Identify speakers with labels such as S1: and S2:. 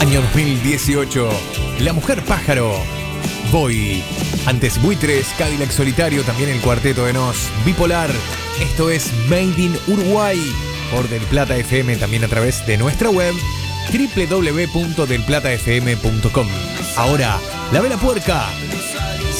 S1: Año 2018. La Mujer Pájaro. Voy. Antes Buitres, Cadillac Solitario, también el Cuarteto de Nos. Bipolar. Esto es Made in Uruguay. Por Del Plata FM, también a través de nuestra web www.delplatafm.com. Ahora, La Vela Puerca.